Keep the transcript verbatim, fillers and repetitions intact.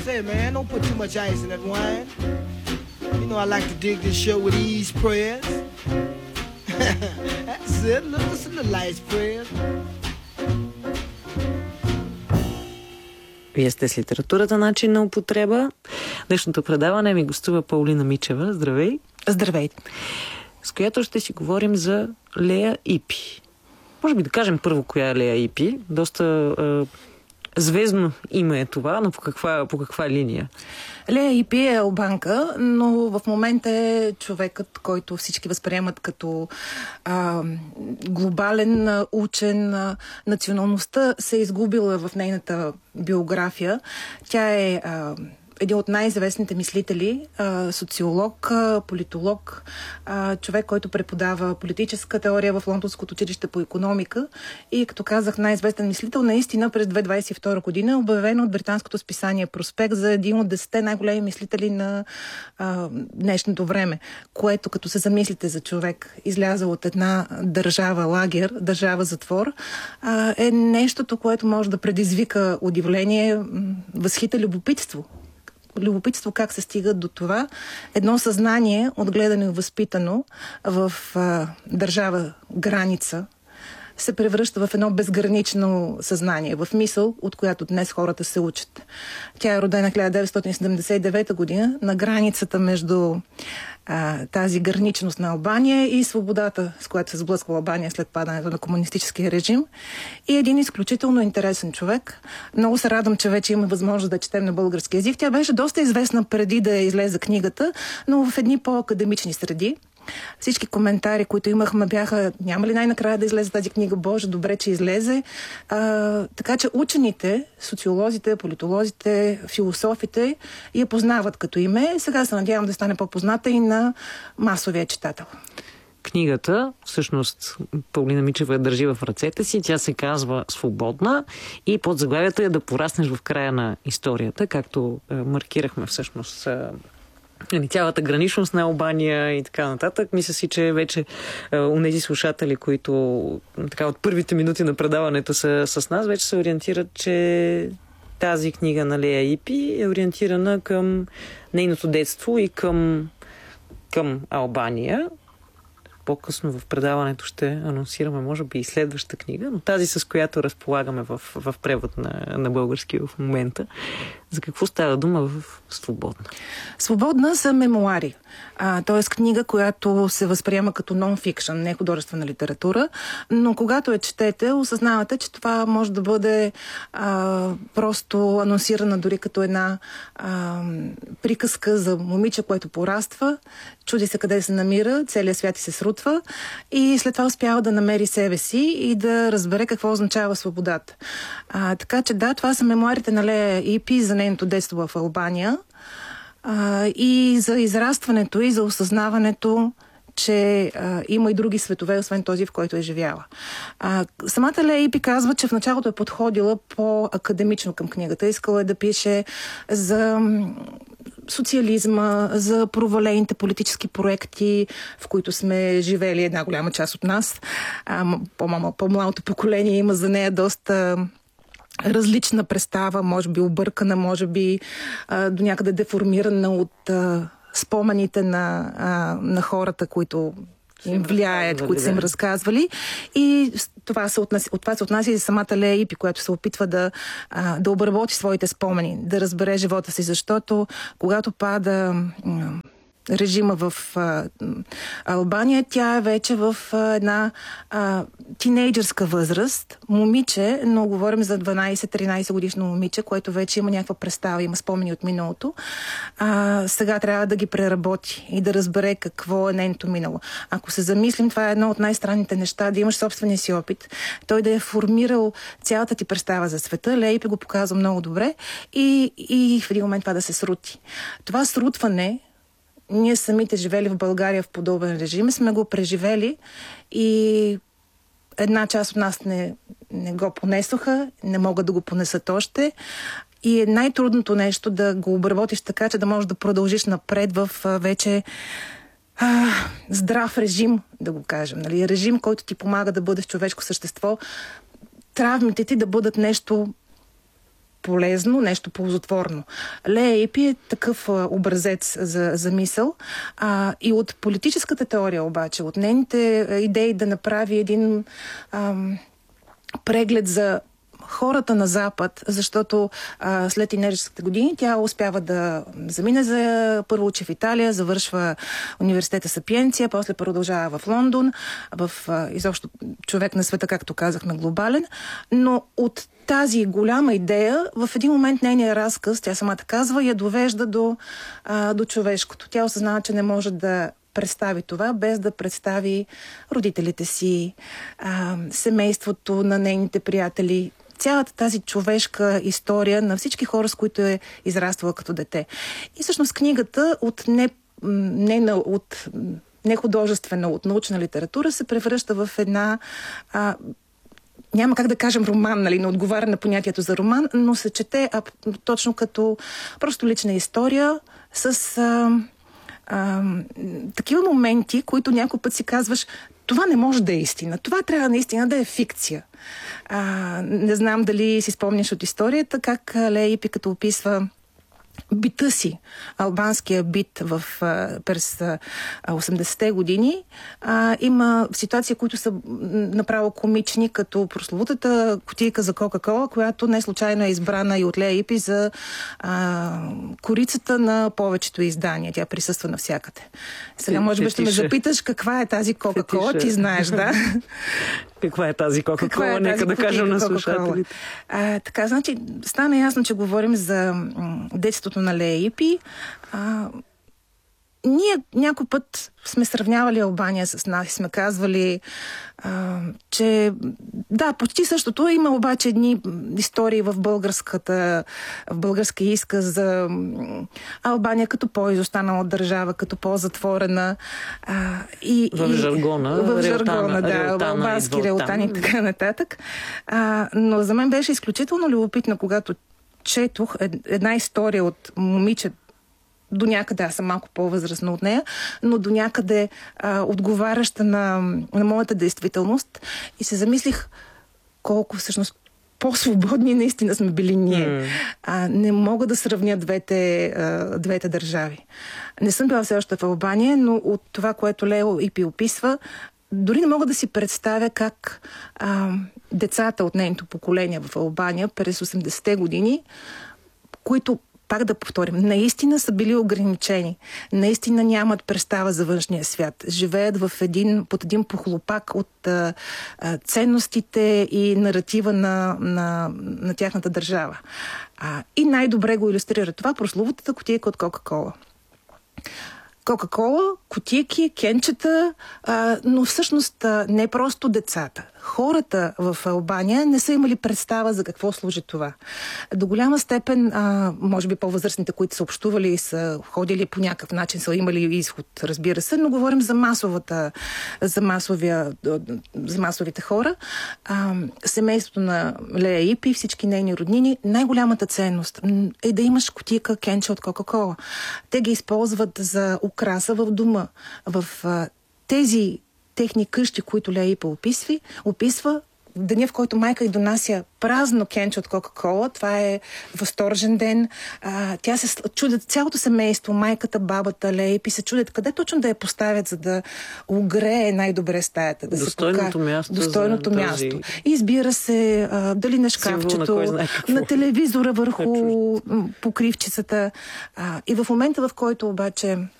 say, man, don't put too much ice in that wine. You know I like to dig this show with these prayers. That's it. Listen to Light's prayers. Вие сте с литературата начин на употреба. Днешното предаване ми гостува Паулина Мичева. Здравей! Здравейте! С която ще си говорим за Лея Ипи. Може би да кажем първо коя е Лея Ипи. Доста е, звездно име е това, но по каква, по каква линия? Лея Ипи е албанка, но в момента е човекът, който всички възприемат като а, глобален учен. Националността се е изгубила в нейната биография. Тя е а, един от най-известните мислители, социолог, политолог, човек, който преподава политическа теория в Лондонското училище по икономика и, като казах, най-известен мислител, наистина през две хиляди двадесет и втора година е обявен от британското списание Проспект за един от десетте най-големи мислители на а, днешното време, което, като се замислите за човек, излязъл от една държава лагер, държава затвор, а, е нещото, което може да предизвика удивление, възхита, любопитство. Любопитство как се стига до това. Едно съзнание, отгледано и възпитано в а, държава граница, се превръща в едно безгранично съзнание, в мисъл, от която днес хората се учат. Тя е родена хиляда деветстотин седемдесет и девета година на границата между а, тази граничност на Албания и свободата, с която се сблъсква Албания след падането на комунистическия режим. И един изключително интересен човек. Много се радвам, че вече има възможност да четем на български език. Тя беше доста известна преди да излезе книгата, но в едни по-академични среди. Всички коментари, които имахме, бяха: няма ли най-накрая да излезе тази книга? Боже, добре, че излезе. А, така че учените, социолозите, политолозите, философите я познават като име. Сега се надявам да стане по-позната и на масовия читател. Книгата, всъщност, Паулина Мичева я държи в ръцете си. Тя се казва "Свободна" и под заглавието е "Да пораснеш в края на историята", както е, маркирахме всъщност е, цялата граничност на Албания и така нататък. Мисля си, че вече онези слушатели, които така от първите минути на предаването са с нас, вече се ориентират, че тази книга на Лея Ипи е ориентирана към нейното детство и към, към Албания. По-късно в предаването ще анонсираме, може би, и следваща книга, но тази, с която разполагаме в, в превод на, на български в момента. За какво става дума в "Свободна"? "Свободна" са мемуари. Т.е. книга, която се възприема като нон-фикшън, не художествена литература, но когато я четете, осъзнавате, че това може да бъде а, просто анонсирана дори като една а, приказка за момиче, което пораства, чуди се къде се намира, целият свят и се срутва и след това успява да намери себе си и да разбере какво означава свободата. А, така че да, това са мемуарите на Лея Ипи за нейното детство в Албания а, и за израстването и за осъзнаването, че а, има и други светове, освен този, в който е живяла. А, самата Лея Ипи казва, че в началото е подходила по-академично към книгата. Искала е да пише за социализма, за провалените политически проекти, в които сме живели една голяма част от нас. А, по-мама, по-младото поколение има за нея доста различна представа, може би объркана, може би а, до някъде деформирана от а, спомените на, а, на хората, които им влияят, които са им разказвали. И това се отнася, от това се отнася и за самата Лея Ипи, която се опитва да, а, да обработи своите спомени, да разбере живота си, защото когато пада режима в а, Албания, тя е вече в а, една а, тинейджърска възраст. Момиче, но говорим за дванайсет-тринайсет годишно момиче, което вече има някаква представа, има спомени от миналото. А, сега трябва да ги преработи и да разбере какво е нейното минало. Ако се замислим, това е едно от най-странните неща, да имаш собствения си опит. Той да е формирал цялата ти представа за света. Лея Ипи го показва много добре и, и в един момент това да се срути. Това срутване, ние самите живели в България в подобен режим, сме го преживели и една част от нас не, не го понесоха, не могат да го понесат още. И е най-трудното нещо да го обработиш така, че да можеш да продължиш напред в вече а, здрав режим, да го кажем. Нали? Режим, който ти помага да бъдеш човешко същество. Травмите ти да бъдат нещо полезно, нещо ползотворно. Лея Ипи е такъв а, образец за, за мисъл. А, и от политическата теория обаче, от нейните идеи да направи един ам, преглед за хората на Запад, защото а, след тинейджърските години тя успява да замине за първо учи в Италия, завършва университета Сапиенция, после продължава в Лондон, в а, изобщо човек на света, както казахме, глобален, но от тази голяма идея, в един момент нейният разказ, тя самата казва, я довежда до, а, до човешкото. Тя осъзнава, че не може да представи това, без да представи родителите си, а, семейството на нейните приятели, цялата тази човешка история на всички хора, с които е израствала като дете. И всъщност книгата от не, не, на, от не художествена, от научна литература се превръща в една а, няма как да кажем роман, нали, не отговаря на понятието за роман, но се чете а, точно като просто лична история с а, а, такива моменти, които някой път си казваш, това не може да е истина. Това трябва наистина да е фикция. А, не знам дали си спомняш от историята, как Лея Ипи, като описва бита си, албанския бит в, през осемдесетте години, а, има ситуации, които са направо комични, като прословутата кутийка за Кока-Кола, която не случайно е избрана и от Лея Ипи за а, корицата на повечето издания. Тя присъства навсякъде. Сега може би ще ме запиташ каква е тази Кока-Кола, ти знаеш, да? Каква е тази Кока-Кола? Е Нека да кажем на слушателите. А, така, значи, стана ясно, че говорим за м, детството на Лея Ипи. А, ние някой път сме сравнявали Албания с нас и сме казвали, а, че да, почти същото. Има обаче едни истории в българската, в българския изказ за Албания като по-изостанала държава, като по-затворена. А, и, в и, жаргона. В жаргона, реалтана, да, в албански реалтани и така нататък. А, но за мен беше изключително любопитно, когато четох една история от момиче, до някъде, аз съм малко по-възрастна от нея, но до някъде а, отговаряща на, на моята действителност и се замислих колко всъщност по-свободни наистина сме били ние. Mm. А, не мога да сравня двете, а, двете държави. Не съм била все още в Албания, но от това, което Лея Ипи описва, дори не мога да си представя как а, децата от нейното поколение в Албания през осемдесетте години, които, пак да повторим, наистина са били ограничени, наистина нямат представа за външния свят, живеят в един, под един похлопак от а, а, ценностите и наратива на, на, на тяхната държава. А, и най-добре го илюстрира това прословутата кутийка от Кока-Кола. Кока-Кола, кутийки, кенчета, а, но всъщност а, не просто децата. Хората в Албания не са имали представа за какво служи това. До голяма степен, а, може би по-възрастните, които са общували и са ходили по някакъв начин, са имали изход, разбира се, но говорим за масовата, за, масовия, за масовите хора. А, семейството на Лея Ипи, всички нейни роднини, най-голямата ценност е да имаш кутийка кенче от Кока-Кола. Те ги използват за украса в дома. В а, тези техни къщи, които Лея Ипи описва, описва в деня, в който майка й донася празно кенче от Кока-Кола. Това е възторжен ден. А, тя се чудят, цялото семейство, майката, бабата, Лея Ипи се чудят къде точно да я поставят, за да огрее най-добре стаята. Да Достойното се място. Достойното място. Този... И избира се а, дали на шкафчето, на, на телевизора върху покривчицата. А, и в момента, в който обаче